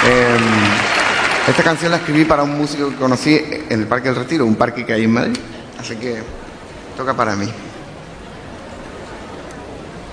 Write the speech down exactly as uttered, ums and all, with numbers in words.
Eh, esta canción la escribí para un músico que conocí en el Parque del Retiro, un parque que hay en Madrid. Así que toca para mí.